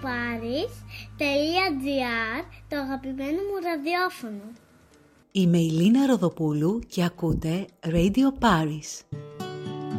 radioparis.gr, το αγαπημένο μου ραδιόφωνο. Είμαι η Λίνα Ροδοπούλου και ακούτε Radio Paris.